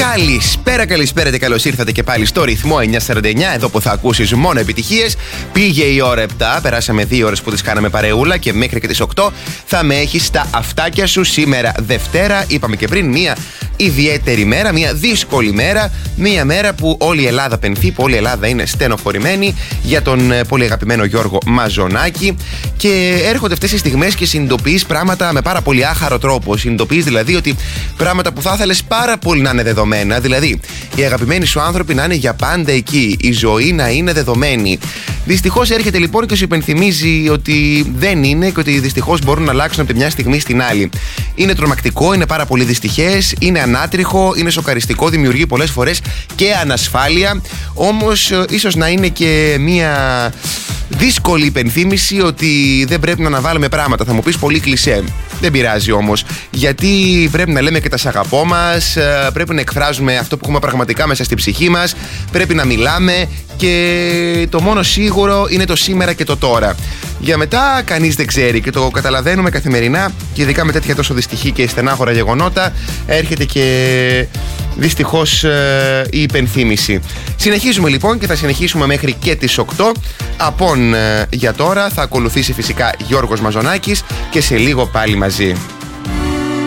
Καλησπέρα και καλώς ήρθατε και πάλι στο ρυθμό 949, εδώ που θα ακούσεις μόνο επιτυχίες. Πήγε η ώρα 7, περάσαμε 2 ώρες που τις κάναμε παρεούλα και μέχρι και τις 8 θα με έχεις στα αυτάκια σου. Σήμερα Δευτέρα, είπαμε και πριν, μια ιδιαίτερη μέρα, μια δύσκολη μέρα, μια μέρα που όλη η Ελλάδα πενθεί, που όλη η Ελλάδα είναι στενοχωρημένη για τον πολύ αγαπημένο Γιώργο Μαζονάκη. Και έρχονται αυτές οι στιγμές και συνειδητοποιείς πράγματα με πάρα πολύ άχαρο τρόπο. Συνειδητοποιείς δηλαδή ότι πράγματα που θα ήθελες πάρα πολύ να είναι δεδομένα, δηλαδή οι αγαπημένοι σου άνθρωποι να είναι για πάντα εκεί, η ζωή να είναι δεδομένη. Δυστυχώς έρχεται λοιπόν και σου υπενθυμίζει ότι δεν είναι και ότι δυστυχώς μπορούν να αλλάξουν από τη μια στιγμή στην άλλη. Είναι τρομακτικό, είναι πάρα πολύ δυστυχές, είναι ανάτριχο, είναι σοκαριστικό, δημιουργεί πολλές φορές και ανασφάλεια. Όμως ίσως να είναι και μια δύσκολη υπενθύμηση ότι δεν πρέπει να αναβάλουμε πράγματα. Θα μου πεις πολύ κλισέ. Δεν πειράζει όμως, γιατί πρέπει να λέμε και τα σ' αγαπώ μας, πρέπει να εκφράζουμε αυτό που έχουμε πραγματικά μέσα στη ψυχή μας, πρέπει να μιλάμε και το μόνο σίγουρο είναι το σήμερα και το τώρα. Για μετά κανείς δεν ξέρει και το καταλαβαίνουμε καθημερινά και ειδικά με τέτοια τόσο δυστυχή και στενάχωρα γεγονότα έρχεται και δυστυχώς η υπενθύμηση. Συνεχίζουμε λοιπόν και θα συνεχίσουμε μέχρι και τις 8. Για τώρα θα ακολουθήσει φυσικά Γιώργος Μαζονάκης και σε λίγο πάλι μαζί.